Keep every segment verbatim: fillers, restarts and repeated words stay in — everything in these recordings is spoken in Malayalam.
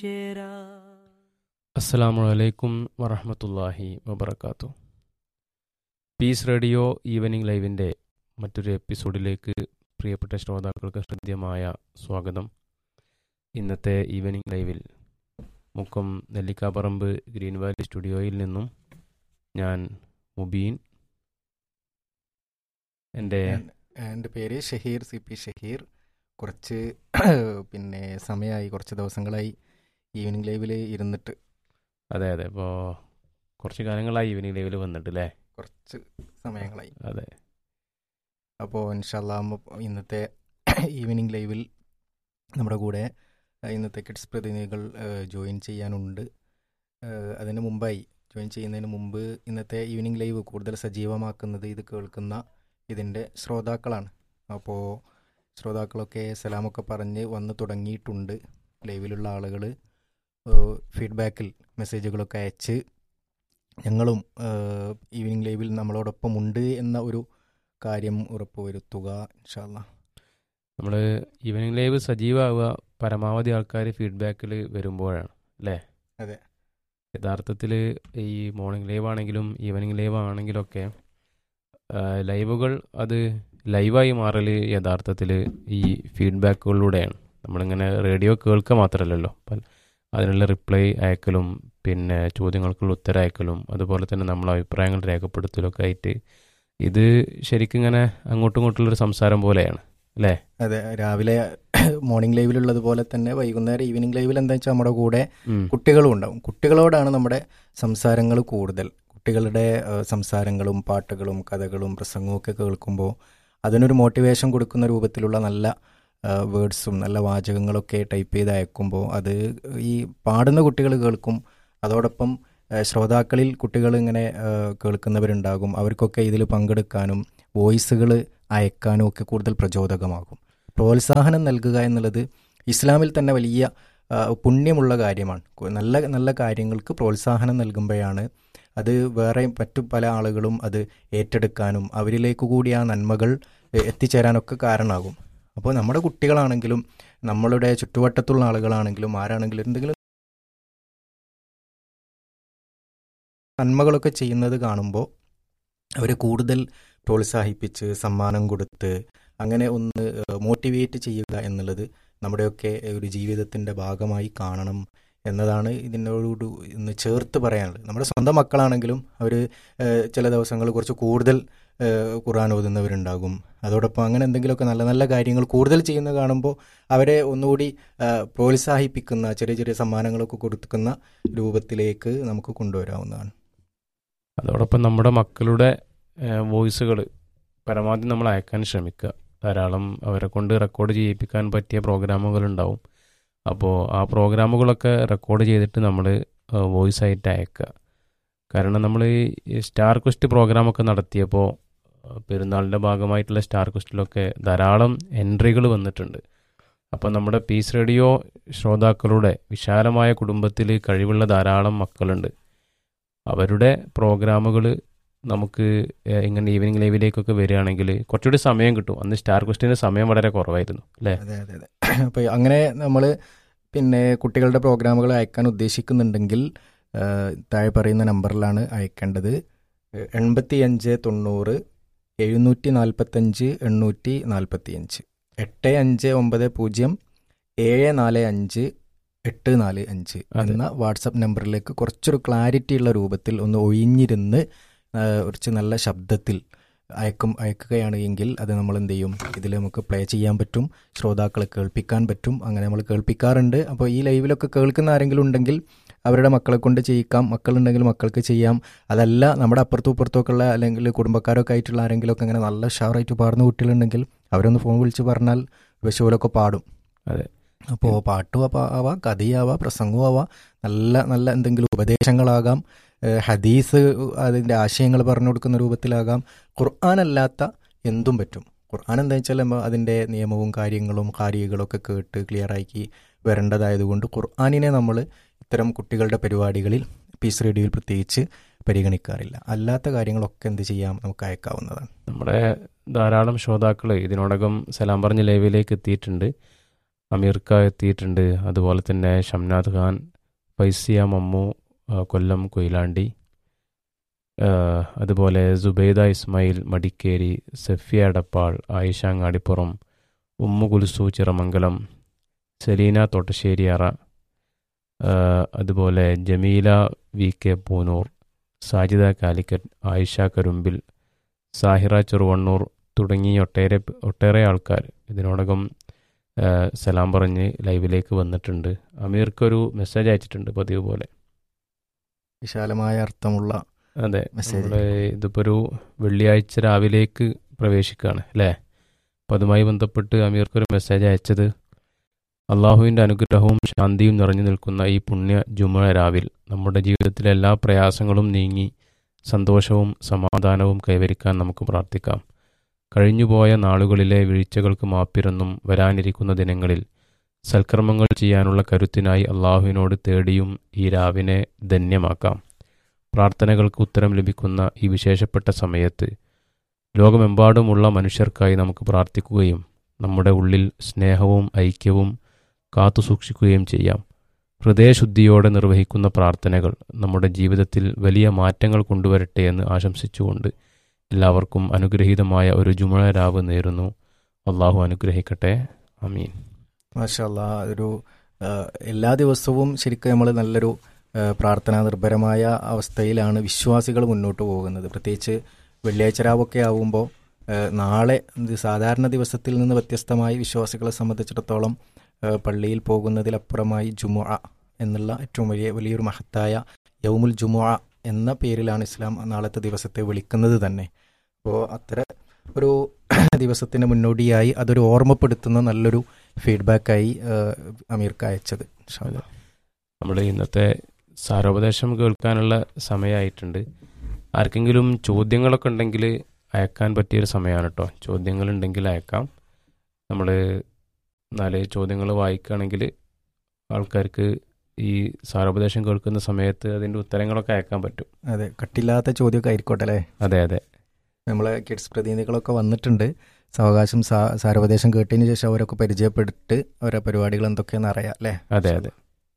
അസ്സലാമു അലൈക്കും വറഹ്മത്തുള്ളാഹി വബറകാതുഹു. പീസ് റേഡിയോ ഈവനിംഗ് ലൈവിൻ്റെ മറ്റൊരു എപ്പിസോഡിലേക്ക് പ്രിയപ്പെട്ട ശ്രോതാക്കൾക്ക് ഹൃദ്യമായ സ്വാഗതം. ഇന്നത്തെ ഈവനിംഗ് ലൈവിൽ മുക്കം നെല്ലിക്കാപ്പറമ്പ് ഗ്രീൻ വാലി സ്റ്റുഡിയോയിൽ നിന്നും ഞാൻ മുബീൻ, എൻ്റെ എൻ്റെ പേര് ഷഹീർ, സി പി ഷഹീർ. കുറച്ച് പിന്നെ സമയമായി, കുറച്ച് ദിവസങ്ങളായി ഈവനിങ് ലൈവിൽ ഇരുന്നിട്ട്. അതെ അതെ ഇപ്പോൾ കുറച്ച് കാലങ്ങളായി ഈവനിംഗ് ലൈവിൽ വന്നിട്ട് അല്ലേ? കുറച്ച് സമയങ്ങളായി. അതെ. അപ്പോൾ ഇൻഷാല്ലാ ഇന്നത്തെ ഈവനിങ് ലൈവിൽ നമ്മുടെ കൂടെ ഇന്നത്തെ കിഡ്സ് പ്രതിനിധികൾ ജോയിൻ ചെയ്യാനുണ്ട്. അതിന് മുമ്പായി ജോയിൻ ചെയ്യുന്നതിന് മുമ്പ് ഇന്നത്തെ ഈവനിങ് ലൈവ് കൂടുതൽ സജീവമാക്കുന്നത് ഇത് കേൾക്കുന്ന ഇതിൻ്റെ ശ്രോതാക്കളാണ്. അപ്പോൾ ശ്രോതാക്കളൊക്കെ സലാമൊക്കെ പറഞ്ഞ് വന്ന് തുടങ്ങിയിട്ടുണ്ട്. ലൈവിലുള്ള ആളുകൾ ഫീഡ്ബാക്കിൽ മെസ്സേജുകളൊക്കെ അയച്ച് ഞങ്ങളും ഈവനിങ് ലൈവിൽ നമ്മളോടൊപ്പം ഉണ്ട് എന്ന ഒരു കാര്യം ഉറപ്പുവരുത്തുക ഇൻഷാ അല്ലാ. നമ്മൾ ഈവനിംഗ് ലൈവ് സജീവമാവുക പരമാവധി ആൾക്കാർ ഫീഡ്ബാക്കിൽ വരുമ്പോഴാണ് അല്ലേ? അതെ. യഥാർത്ഥത്തിൽ ഈ മോർണിംഗ് ലൈവ് ആണെങ്കിലും ഈവനിംഗ് ലൈവ് ആണെങ്കിലൊക്കെ ലൈവുകൾ അത് ലൈവായി മാറൽ യഥാർത്ഥത്തിൽ ഈ ഫീഡ്ബാക്കുകളിലൂടെയാണ്. നമ്മളിങ്ങനെ റേഡിയോ കേൾക്കുക മാത്രമല്ലല്ലോ, അതിനുള്ള റിപ്ലൈ അയക്കലും പിന്നെ ചോദ്യങ്ങൾക്കുള്ള ഉത്തരം അയക്കലും അതുപോലെ തന്നെ നമ്മൾ അഭിപ്രായങ്ങൾ രേഖപ്പെടുത്തലൊക്കെ ആയിട്ട് ഇത് ശരിക്കും ഇങ്ങനെ അങ്ങോട്ടും ഇങ്ങോട്ടുള്ളൊരു സംസാരം പോലെയാണ് അല്ലേ? അതെ. രാവിലെ മോർണിംഗ് ലൈവിലുള്ളതുപോലെ തന്നെ വൈകുന്നേരം ഈവനിംഗ് ലൈവിൽ എന്താ വെച്ചാൽ നമ്മുടെ കൂടെ കുട്ടികളും ഉണ്ടാവും. കുട്ടികളോടാണ് നമ്മുടെ സംസാരങ്ങൾ കൂടുതൽ. കുട്ടികളുടെ സംസാരങ്ങളും പാട്ടുകളും കഥകളും പ്രസംഗവും ഒക്കെ കേൾക്കുമ്പോൾ അതിനൊരു മോട്ടിവേഷൻ കൊടുക്കുന്ന രൂപത്തിലുള്ള നല്ല വേർഡ്സും നല്ല വാചകങ്ങളൊക്കെ ടൈപ്പ് ചെയ്ത് അയക്കുമ്പോൾ അത് ഈ പാടുന്ന കുട്ടികൾ കേൾക്കും. അതോടൊപ്പം ശ്രോതാക്കളിൽ കുട്ടികൾ ഇങ്ങനെ കേൾക്കുന്നവരുണ്ടാകും. അവർക്കൊക്കെ ഇതിൽ പങ്കെടുക്കാനും വോയിസുകൾ അയക്കാനും ഒക്കെ കൂടുതൽ പ്രചോദകമാകും. പ്രോത്സാഹനം നൽകുക എന്നുള്ളത് ഇസ്ലാമിൽ തന്നെ വലിയ പുണ്യമുള്ള കാര്യമാണ്. നല്ല നല്ല കാര്യങ്ങൾക്ക് പ്രോത്സാഹനം നൽകുമ്പോഴാണ് അത് വേറെ മറ്റു പല ആളുകളും അത് ഏറ്റെടുക്കാനും അവരിലേക്ക് കൂടി ആ നന്മകൾ എത്തിച്ചേരാനൊക്കെ കാരണമാകും. അപ്പോൾ നമ്മുടെ കുട്ടികളാണെങ്കിലും നമ്മളുടെ ചുറ്റുവട്ടത്തുള്ള ആളുകളാണെങ്കിലും ആരാണെങ്കിലും എന്തെങ്കിലും നന്മകളൊക്കെ ചെയ്യുന്നത് കാണുമ്പോൾ അവരെ കൂടുതൽ പ്രോത്സാഹിപ്പിച്ച് സമ്മാനം കൊടുത്ത് അങ്ങനെ ഒന്ന് മോട്ടിവേറ്റ് ചെയ്യുക എന്നുള്ളത് നമ്മുടെയൊക്കെ ഒരു ജീവിതത്തിൻ്റെ ഭാഗമായി കാണണം എന്നതാണ് ഇതിനോട് ഇന്ന് ചേർത്ത് പറയാനുള്ളത്. നമ്മുടെ സ്വന്തം മക്കളാണെങ്കിലും അവർ ചില ദിവസങ്ങൾ കുറച്ച് കൂടുതൽ ഖുർആൻ ഓതുന്നവരുണ്ടാകും. അതോടൊപ്പം അങ്ങനെ എന്തെങ്കിലുമൊക്കെ നല്ല നല്ല കാര്യങ്ങൾ കൂടുതൽ ചെയ്യുന്നത് കാണുമ്പോൾ അവരെ ഒന്നുകൂടി പ്രോത്സാഹിപ്പിക്കുന്ന ചെറിയ ചെറിയ സമ്മാനങ്ങളൊക്കെ കൊടുക്കുന്ന രൂപത്തിലേക്ക് നമുക്ക് കൊണ്ടുവരാവുന്നതാണ്. അതോടൊപ്പം നമ്മുടെ മക്കളുടെ വോയിസുകൾ പരമാവധി നമ്മൾ അയക്കാൻ ശ്രമിക്കുക. ധാരാളം അവരെ കൊണ്ട് റെക്കോർഡ് ചെയ്യിപ്പിക്കാൻ പറ്റിയ പ്രോഗ്രാമുകളുണ്ടാവും. അപ്പോൾ ആ പ്രോഗ്രാമുകളൊക്കെ റെക്കോർഡ് ചെയ്തിട്ട് നമ്മൾ വോയിസ് ആയിട്ട് അയക്കുക. കാരണം നമ്മൾ ഈ സ്റ്റാർ ക്വസ്റ്റ് പ്രോഗ്രാമൊക്കെ നടത്തിയപ്പോൾ പെരുന്നാളിൻ്റെ ഭാഗമായിട്ടുള്ള സ്റ്റാർ ക്വസ്റ്റിലൊക്കെ ധാരാളം എൻട്രികൾ വന്നിട്ടുണ്ട്. അപ്പോൾ നമ്മുടെ പീസ് റേഡിയോ ശ്രോതാക്കളുടെ വിശാലമായ കുടുംബത്തിൽ കഴിവുള്ള ധാരാളം മക്കളുണ്ട്. അവരുടെ പ്രോഗ്രാമുകൾ നമുക്ക് ഇങ്ങനെ ഈവനിങ് ലൈവിലേക്കൊക്കെ വരികയാണെങ്കിൽ കുറച്ചുകൂടി സമയം കിട്ടും. അന്ന് സ്റ്റാർ ക്വസ്റ്റിൻ്റെ സമയം വളരെ കുറവായിരുന്നു അല്ലേ? അതെ അതെ അതെ. അപ്പോൾ അങ്ങനെ നമ്മൾ പിന്നെ കുട്ടികളുടെ പ്രോഗ്രാമുകൾ അയക്കാൻ ഉദ്ദേശിക്കുന്നുണ്ടെങ്കിൽ താഴെ പറയുന്ന നമ്പറിലാണ് അയക്കേണ്ടത്. എൺപത്തി അഞ്ച് തൊണ്ണൂറ് എഴുന്നൂറ്റി നാൽപ്പത്തഞ്ച് എണ്ണൂറ്റി നാൽപ്പത്തി അഞ്ച് എട്ട് അഞ്ച് ഒമ്പത് പൂജ്യം ഏഴ് നാല് അഞ്ച് എട്ട് നാല് അഞ്ച് എന്ന വാട്സപ്പ് നമ്പറിലേക്ക് കുറച്ചൊരു ക്ലാരിറ്റി ഉള്ള രൂപത്തിൽ ഒന്ന് ഒഴിഞ്ഞിരുന്ന് കുറച്ച് നല്ല ശബ്ദത്തിൽ അയക്കും അയക്കുകയാണ് എങ്കിൽ അത് നമ്മൾ എന്ത് ചെയ്യും, ഇതിൽ നമുക്ക് പ്ലേ ചെയ്യാൻ പറ്റും, ശ്രോതാക്കളെ കേൾപ്പിക്കാൻ പറ്റും. അങ്ങനെ നമ്മൾ കേൾപ്പിക്കാറുണ്ട്. അപ്പോൾ ഈ ലൈവിലൊക്കെ കേൾക്കുന്ന ആരെങ്കിലും ഉണ്ടെങ്കിൽ അവരുടെ മക്കളെ കൊണ്ട് ചെയ്യിക്കാം, മക്കളുണ്ടെങ്കിൽ മക്കൾക്ക് ചെയ്യാം. അതല്ല നമ്മുടെ അപ്പുറത്തും ഇപ്പുറത്തൊക്കെ ഉള്ള അല്ലെങ്കിൽ കുടുംബക്കാരൊക്കെ ആയിട്ടുള്ള ആരെങ്കിലുമൊക്കെ അങ്ങനെ നല്ല ഷാറായിട്ട് പാടുന്ന കുട്ടികളുണ്ടെങ്കിൽ അവരൊന്ന് ഫോൺ വിളിച്ച് പറഞ്ഞാൽ വിഷുവിലൊക്കെ പാടും. അതെ. അപ്പോൾ പാട്ടും ആവാം, കഥയാവാം, പ്രസംഗവും ആവാം, നല്ല നല്ല എന്തെങ്കിലും ഉപദേശങ്ങളാകാം, ഹദീസ് അതിൻ്റെ ആശയങ്ങൾ പറഞ്ഞു കൊടുക്കുന്ന രൂപത്തിലാകാം. ഖുർആൻ അല്ലാത്ത എന്തും പറ്റും. ഖുർആൻ എന്താ വെച്ചാൽ അതിൻ്റെ നിയമവും കാര്യങ്ങളും കാരികളൊക്കെ കേട്ട് ക്ലിയറാക്കി വരേണ്ടതായതുകൊണ്ട് ഖുർആനിനെ നമ്മൾ ഇത്തരം കുട്ടികളുടെ പരിപാടികളിൽ പീസ് റേഡിയോയിൽ പ്രത്യേകിച്ച് പരിഗണിക്കാറില്ല. അല്ലാത്ത കാര്യങ്ങളൊക്കെ എന്ത് ചെയ്യാം, നമുക്ക് അയക്കാവുന്നതാണ്. നമ്മുടെ ധാരാളം ശ്രോതാക്കൾ ഇതിനോടകം സലാം പറഞ്ഞ ലൈവിലേക്ക് എത്തിയിട്ടുണ്ട്. അമീർക്ക എത്തിയിട്ടുണ്ട്. അതുപോലെ തന്നെ ഷംനാദ് ഖാൻ, ഫൈസിയ മമ്മു, ആ, കൊല്ലം കൊയിലാണ്ടി, ആ, അതുപോലെ സുബൈദ ഇസ്മായിൽ മടിക്കേരി, സഫിയ എടപ്പാൾ, ആയിഷ അങ്ങാടിപ്പുറം, ഉമ്മു കുൽസു ചിറമംഗലം, സെലീന തോട്ടശ്ശേരിയാറ, ആ, അതുപോലെ ജമീല വി കെ പൂനൂർ, സാജിദ കാലിക്കറ്റ്, ആയിഷ കരുമ്പിൽ, സാഹിറ ചെറുവണ്ണൂർ തുടങ്ങി ഒട്ടേറെ ഒട്ടേറെ ആൾക്കാർ ഇതിനോടകം ആ, സലാം പറഞ്ഞ് ലൈവിലേക്ക് വന്നിട്ടുണ്ട്. അമീർക്കൊരു മെസ്സേജ് അയച്ചിട്ടുണ്ട് പതിവ് പോലെ. വിശാലമായ അർത്ഥമുള്ള അതെ, മെസ്സേജ്. നമ്മൾ ഇതിപ്പോൾ ഒരു വെള്ളിയാഴ്ച രാവിലേക്ക് പ്രവേശിക്കുകയാണ് അല്ലേ. അപ്പം അതുമായി ബന്ധപ്പെട്ട് അമീർക്കൊരു മെസ്സേജ് അയച്ചത്, അള്ളാഹുവിൻ്റെ അനുഗ്രഹവും ശാന്തിയും നിറഞ്ഞു നിൽക്കുന്ന ഈ പുണ്യ ജുമുഅ രാവിൽ നമ്മുടെ ജീവിതത്തിലെ എല്ലാ പ്രയാസങ്ങളും നീങ്ങി സന്തോഷവും സമാധാനവും കൈവരിക്കാൻ നമുക്ക് പ്രാർത്ഥിക്കാം. കഴിഞ്ഞുപോയ നാളുകളിലെ വീഴ്ചകൾക്ക് മാപ്പിരന്നും വരാനിരിക്കുന്ന ദിനങ്ങളിൽ സൽക്കർമ്മങ്ങൾ ചെയ്യാനുള്ള കരുത്തിനായി അള്ളാഹുവിനോട് തേടിയും ഈ രാവിനെ ധന്യമാക്കാം. പ്രാർത്ഥനകൾക്ക് ഉത്തരം ലഭിക്കുന്ന ഈ വിശേഷപ്പെട്ട സമയത്ത് ലോകമെമ്പാടുമുള്ള മനുഷ്യർക്കായി നമുക്ക് പ്രാർത്ഥിക്കുകയും നമ്മുടെ ഉള്ളിൽ സ്നേഹവും ഐക്യവും കാത്തു സൂക്ഷിക്കുകയും ചെയ്യാം. ഹൃദയശുദ്ധിയോടെ നിർവഹിക്കുന്ന പ്രാർത്ഥനകൾ നമ്മുടെ ജീവിതത്തിൽ വലിയ മാറ്റങ്ങൾ കൊണ്ടുവരട്ടെ എന്ന് ആശംസിച്ചുകൊണ്ട് എല്ലാവർക്കും അനുഗ്രഹീതമായ ഒരു ജുമുഅ രാവ് നേരുന്നു. അള്ളാഹു അനുഗ്രഹിക്കട്ടെ. ആമീൻ. മാഷാ അല്ലാ. ഒരു ആ, എല്ലാ ദിവസവും ശരിക്കും നമ്മൾ നല്ലൊരു ആ, പ്രാർത്ഥനാ നിർഭരമായ അവസ്ഥയിലാണ് വിശ്വാസികൾ മുന്നോട്ട് പോകുന്നത്. പ്രത്യേകിച്ച് വെള്ളിയാഴ്ച രാവൊക്കെ ആവുമ്പോൾ ആ, നാളെ ഇത് സാധാരണ ദിവസത്തിൽ നിന്ന് വ്യത്യസ്തമായി വിശ്വാസികളെ സംബന്ധിച്ചിടത്തോളം ആ, പള്ളിയിൽ പോകുന്നതിലപ്പുറമായി ജുമുഅ എന്നുള്ള ഏറ്റവും വലിയ വലിയൊരു മഹത്തായ യൗമുൽ ജുമുഅ എന്ന പേരിലാണ് ഇസ്ലാം നാളത്തെ ദിവസത്തെ വിളിക്കുന്നത് തന്നെ. അപ്പോൾ അത്തരം ഒരു ദിവസത്തിന് മുന്നോടിയായി അതൊരു ഓർമ്മപ്പെടുത്തുന്ന നല്ലൊരു ഫീഡ്ബാക്കായി അമീർക്ക് അയച്ചത്. ഇൻഷാ അല്ലാ. നമ്മൾ ഇന്നത്തെ സാരോപദേശം കേൾക്കാനുള്ള സമയമായിട്ടുണ്ട്. ആർക്കെങ്കിലും ചോദ്യങ്ങളൊക്കെ ഉണ്ടെങ്കിൽ അയക്കാൻ പറ്റിയൊരു സമയമാണ് കേട്ടോ. ചോദ്യങ്ങളുണ്ടെങ്കിൽ അയക്കാം. നമ്മൾ നാല് ചോദ്യങ്ങൾ വായിക്കുകയാണെങ്കിൽ ആൾക്കാർക്ക് ഈ സാരോപദേശം കേൾക്കുന്ന സമയത്ത് അതിൻ്റെ ഉത്തരങ്ങളൊക്കെ അയക്കാൻ പറ്റും. അതെ, കട്ടില്ലാത്ത ചോദ്യമൊക്കെ ആയിരിക്കോട്ടെ അല്ലേ. അതെ അതെ, നമ്മളെ കിഡ്സ് പ്രതിനിധികളൊക്കെ വന്നിട്ടുണ്ട്. സാവകാശം സാ സാരോപദേശം കേട്ടതിന് ശേഷം അവരൊക്കെ പരിചയപ്പെട്ടിട്ട് അവരുടെ പരിപാടികൾ എന്തൊക്കെയാണെന്ന് അറിയാം അല്ലേ. അതെ അതെ.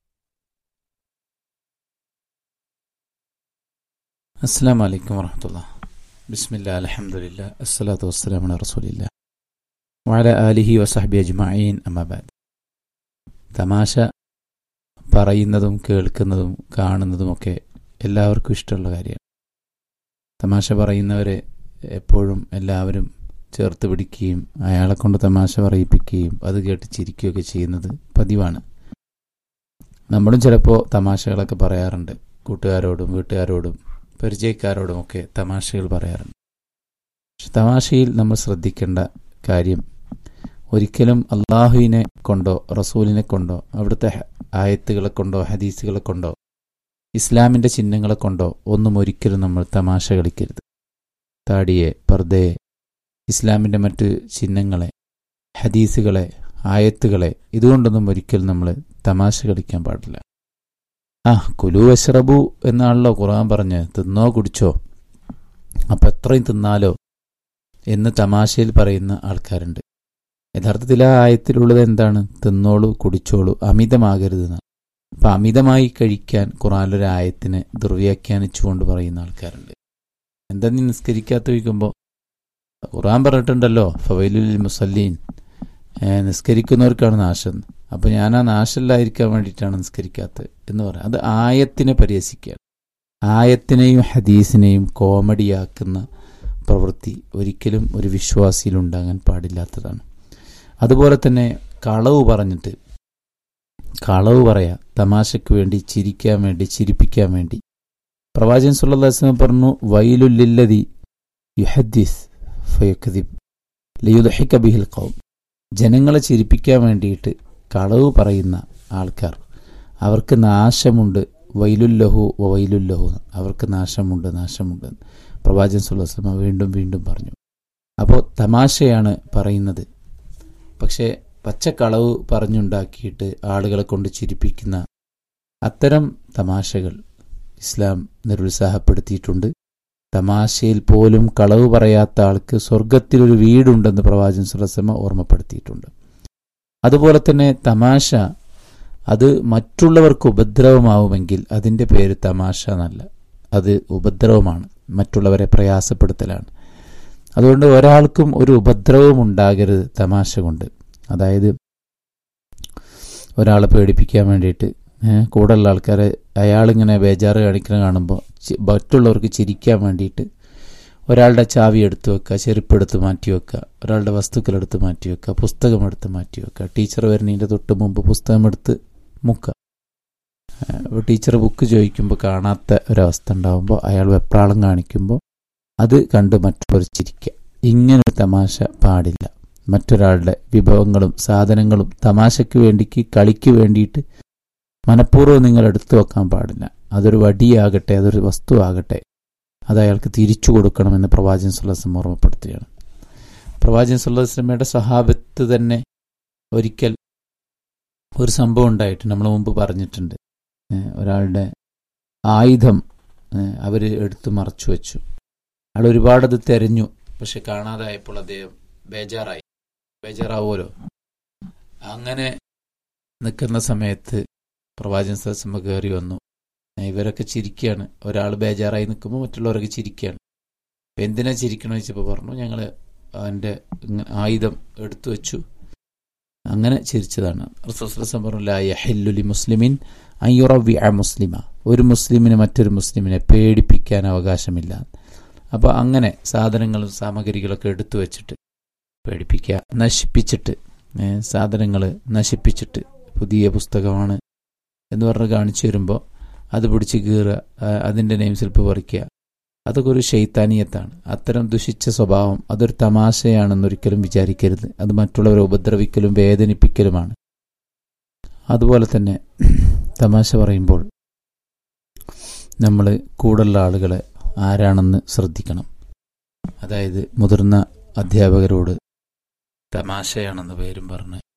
അസ്സലാമു അലൈക്കും വറഹ്മത്തുള്ളാഹി. ബിസ്മില്ലാ അൽഹംദുലില്ലാ അസ്സലാത്തു വസ്സലാമു അലാ റസൂലില്ലാ വഅലാ ആലിഹി വസഹ്ബി അജ്മഈൻ. അമ്മാ ബഅദ്. തമാശ പറയുന്നതും കേൾക്കുന്നതും കാണുന്നതുമൊക്കെ എല്ലാവർക്കും ഇഷ്ടമുള്ള കാര്യമാണ്. തമാശ പറയുന്നവരെ എപ്പോഴും എല്ലാവരും ചേർത്ത് പിടിക്കുകയും അയാളെ കൊണ്ട് തമാശ പറയിപ്പിക്കുകയും അത് കേട്ട് ചിരിക്കുകയൊക്കെ ചെയ്യുന്നത് പതിവാണ്. നമ്മളും ചിലപ്പോൾ തമാശകളൊക്കെ പറയാറുണ്ട്. കൂട്ടുകാരോടും വീട്ടുകാരോടും പരിചയക്കാരോടുമൊക്കെ തമാശകൾ പറയാറുണ്ട്. പക്ഷെ തമാശയിൽ നമ്മൾ ശ്രദ്ധിക്കേണ്ട കാര്യം, ഒരിക്കലും അള്ളാഹുവിനെ കൊണ്ടോ റസൂലിനെ കൊണ്ടോ അവിടുത്തെ ആയത്തുകളെ കൊണ്ടോ ഹദീസുകളെ കൊണ്ടോ ഇസ്ലാമിൻ്റെ ചിഹ്നങ്ങളെ കൊണ്ടോ ഒന്നും ഒരിക്കലും നമ്മൾ തമാശ കളിക്കരുത്. താടിയെ, പർദയെ, ഇസ്ലാമിൻ്റെ മറ്റ് ചിഹ്നങ്ങളെ, ഹദീസുകളെ, ആയത്തുകളെ ഇതുകൊണ്ടൊന്നും ഒരിക്കലും നമ്മൾ തമാശ കളിക്കാൻ പാടില്ല. ആ കുലു വശ്റബു എന്നാണല്ലോ ഖുർആൻ പറഞ്ഞ്, തിന്നോ കുടിച്ചോ, അപ്പം എത്രയും തിന്നാലോ എന്ന് തമാശയിൽ പറയുന്ന ആൾക്കാരുണ്ട്. യഥാർത്ഥത്തിൽ ആ ആയത്തിലുള്ളത് എന്താണ്? തിന്നോളൂ കുടിച്ചോളൂ, അമിതമാകരുതെന്ന്. അപ്പം അമിതമായി കഴിക്കാൻ ഖുർആനിലൊരു ആയത്തിനെ ദുർവ്യാഖ്യാനിച്ചുകൊണ്ട് പറയുന്ന ആൾക്കാരുണ്ട്. എന്താ നീ നിസ്കരിക്കാത്ത ചോദിക്കുമ്പോൾ ഖുർആൻ പറഞ്ഞിട്ടുണ്ടല്ലോ ഫവൈലുൽ മുസല്ലീൻ, നിസ്കരിക്കുന്നവർക്കാണ് നാശം. അപ്പം ഞാൻ ആ നാശമില്ലായിരിക്കാൻ വേണ്ടിയിട്ടാണ് നിസ്കരിക്കാത്തത് എന്ന് പറയാം. അത് ആയത്തിനെ പരിഹസിക്കുകയാണ്. ആയത്തിനെയും ഹദീസിനെയും കോമഡിയാക്കുന്ന പ്രവൃത്തി ഒരിക്കലും ഒരു വിശ്വാസിയിൽ ഉണ്ടാകാൻ പാടില്ലാത്തതാണ്. അതുപോലെ തന്നെ കളവ് പറഞ്ഞിട്ട് കളവ് പറയാ, തമാശയ്ക്ക് വേണ്ടി, ചിരിക്കാൻ വേണ്ടി, ചിരിപ്പിക്കാൻ വേണ്ടി. പ്രവാചകൻ സല്ലല്ലാഹു അലൈഹി വസല്ലം പറഞ്ഞു, വൈലുൽ ലില്ലദി യുഹദ്ദിസ് ഫയക്ദിബ് ലിയുദ്ഹിക ബിഹിൽ ഖൗം. ജനങ്ങളെ ചിരിപ്പിക്കാൻ വേണ്ടിയിട്ട് കളവ് പറയുന്ന ആൾക്കാർ, അവർക്ക് നാശമുണ്ട്. വൈലുല്ലഹു വൈലുല്ലഹു, അവർക്ക് നാശമുണ്ട് നാശമുണ്ട് പ്രവാചകൻ സല്ലല്ലാഹു അലൈഹി വസല്ലം വീണ്ടും വീണ്ടും പറഞ്ഞു. അപ്പോൾ തമാശയാണ് പറയുന്നത്. പക്ഷേ പച്ചക്കളവ് പറഞ്ഞുണ്ടാക്കിയിട്ട് ആളുകളെ കൊണ്ട് ചിരിപ്പിക്കുന്ന അത്തരം തമാശകൾ ഇസ്ലാം നിരുത്സാഹപ്പെടുത്തിയിട്ടുണ്ട്. തമാശയിൽ പോലും കളവ് പറയാത്ത ആൾക്ക് സ്വർഗത്തിലൊരു വീടുണ്ടെന്ന് പ്രവാചകൻ സല്ലല്ലാഹു അലൈഹി വസല്ലം ഓർമ്മപ്പെടുത്തിയിട്ടുണ്ട്. അതുപോലെ തന്നെ തമാശ അത് മറ്റുള്ളവർക്ക് ഉപദ്രവമാവുമെങ്കിൽ അതിൻ്റെ പേര് തമാശ എന്നല്ല, അത് ഉപദ്രവമാണ്, മറ്റുള്ളവരെ പ്രയാസപ്പെടുത്തലാണ്. അതുകൊണ്ട് ഒരാൾക്കും ഒരു ഉപദ്രവം ഉണ്ടാകരുത് തമാശ കൊണ്ട്. അതായത് ഒരാളെ പേടിപ്പിക്കാൻ വേണ്ടിയിട്ട് കൂടെയുള്ള ആൾക്കാരെ അയാളിങ്ങനെ ബേജാറ് കാണിക്കുന്ന കാണുമ്പോൾ മറ്റുള്ളവർക്ക് ചിരിക്കാൻ വേണ്ടിയിട്ട് ഒരാളുടെ ചാവി എടുത്തു വെക്കുക, ചെരുപ്പെടുത്ത് മാറ്റി വെക്കുക, ഒരാളുടെ വസ്തുക്കളെടുത്ത് മാറ്റി വെക്കുക, പുസ്തകമെടുത്ത് മാറ്റി വെക്കുക, ടീച്ചർ വരുന്നതിൻ്റെ തൊട്ട് മുമ്പ് പുസ്തകമെടുത്ത് മുക്കുക. ടീച്ചർ ബുക്ക് ചോദിക്കുമ്പോൾ കാണാത്ത ഒരവസ്ഥ ഉണ്ടാകുമ്പോൾ അയാൾ വെപ്രാളം കാണിക്കുമ്പോൾ അത് കണ്ട് മറ്റുള്ളവർ ചിരിക്കുക. ഇങ്ങനൊരു തമാശ പാടില്ല. മറ്റൊരാളുടെ വിഭവങ്ങളും സാധനങ്ങളും തമാശയ്ക്ക് വേണ്ടിക്ക് കളിക്ക് വേണ്ടിയിട്ട് മനഃപൂർവ്വം നിങ്ങൾ എടുത്തു വെക്കാൻ പാടില്ല. അതൊരു വടിയാകട്ടെ, അതൊരു വസ്തു ആകട്ടെ, അത് അയാൾക്ക് തിരിച്ചു കൊടുക്കണമെന്ന് പ്രവാചകൻ സല്ലല്ലാഹു അലൈഹി വസല്ലം ഓർമ്മപ്പെടുത്തുകയാണ്. പ്രവാചകൻ സല്ലല്ലാഹു അലൈഹി വസല്ലമയുടെ സഹാബത്ത് തന്നെ ഒരിക്കൽ ഒരു സംഭവം ഉണ്ടായിട്ട് നമ്മൾ മുമ്പ് പറഞ്ഞിട്ടുണ്ട്. ഒരാളുടെ ആയുധം അവർ എടുത്ത് മറച്ചു വെച്ചു. അയാൾ ഒരുപാടത് തെരഞ്ഞു, പക്ഷെ കാണാതായപ്പോൾ അദ്ദേഹം ബേജാറായി. ബേജാറാവുമല്ലോ. അങ്ങനെ നിൽക്കുന്ന സമയത്ത് പ്രവാചകൻ സല്ലല്ലാഹു അലൈഹി വസല്ലം കയറി വന്നു. ഇവരൊക്കെ ചിരിക്കുകയാണ്. ഒരാൾ ബേജാറായി നിൽക്കുമ്പോൾ മറ്റുള്ളവരൊക്കെ ചിരിക്കുകയാണ്. എന്തിനാ ചിരിക്കണമെന്ന് വെച്ചപ്പോൾ പറഞ്ഞു, ഞങ്ങൾ അവൻ്റെ ആയുധം എടുത്തു വെച്ചു, അങ്ങനെ ചിരിച്ചതാണ്. റസൂൽ സല്ലല്ലാഹു അലൈഹി വസല്ലം പറഞ്ഞു, ലാ യഹില്ലു ലി മുസ്ലിമിൻ അൻ യുറവ്വിഅ മുസ്ലിമ, ഒരു മുസ്ലിമിന് മറ്റൊരു മുസ്ലിമിനെ പേടിപ്പിക്കാൻ അവകാശമില്ല. അപ്പോൾ അങ്ങനെ സാധനങ്ങളും സാമഗ്രികളൊക്കെ എടുത്തു വെച്ചിട്ട് പേടിപ്പിക്കുക, നശിപ്പിച്ചിട്ട് സാധനങ്ങൾ നശിപ്പിച്ചിട്ട് പുതിയ പുസ്തകമാണ് എന്ന് പറഞ്ഞ് കാണിച്ചു വരുമ്പോൾ അത് പിടിച്ച് കീറുക, അതിൻ്റെ നെയിം സ്ലിപ്പ് പറിക്കുക, അതൊക്കെ ഒരു ശൈത്താനീയത്താണ്. അത്തരം ദുഷിച്ച സ്വഭാവം അതൊരു തമാശയാണെന്നൊരിക്കലും വിചാരിക്കരുത്. അത് മറ്റുള്ളവരെ ഉപദ്രവിക്കലും വേദനിപ്പിക്കലുമാണ്. അതുപോലെ തന്നെ തമാശ പറയുമ്പോൾ നമ്മൾ കൂടുള്ള ആളുകളെ ആരാണെന്ന് ശ്രദ്ധിക്കണം. അതായത് മുതിർന്ന അധ്യാപകരോട് തമാശയാണെന്ന് പേരും പറഞ്ഞ്